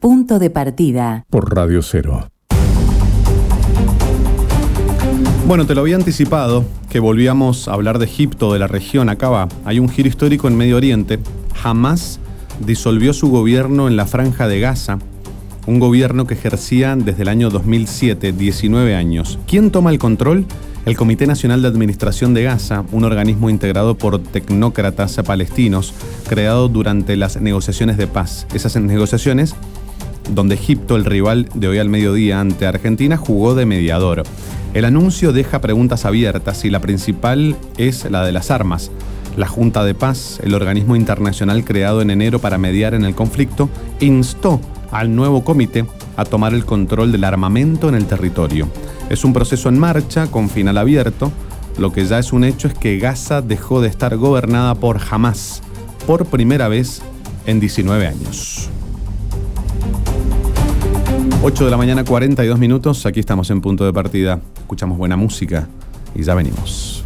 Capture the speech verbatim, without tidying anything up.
Punto de partida. Por Radio Cero. Bueno, te lo había anticipado, que volvíamos a hablar de Egipto, de la región. Acá va, hay un giro histórico en Medio Oriente. Hamás disolvió su gobierno en la Franja de Gaza, un gobierno que ejercía desde el año dos mil siete, diecinueve años. ¿Quién toma el control? El Comité Nacional de Administración de Gaza, un organismo integrado por tecnócratas palestinos, creado durante las negociaciones de paz. Esas negociaciones donde Egipto, el rival de hoy al mediodía ante Argentina, jugó de mediador. El anuncio deja preguntas abiertas y la principal es la de las armas. La Junta de Paz, el organismo internacional creado en enero para mediar en el conflicto, instó al nuevo comité a tomar el control del armamento en el territorio. Es un proceso en marcha, con final abierto. Lo que ya es un hecho es que Gaza dejó de estar gobernada por Hamás por primera vez en diecinueve años. ocho de la mañana, cuarenta y dos minutos. Aquí estamos en Punto de Partida. Escuchamos buena música y ya venimos.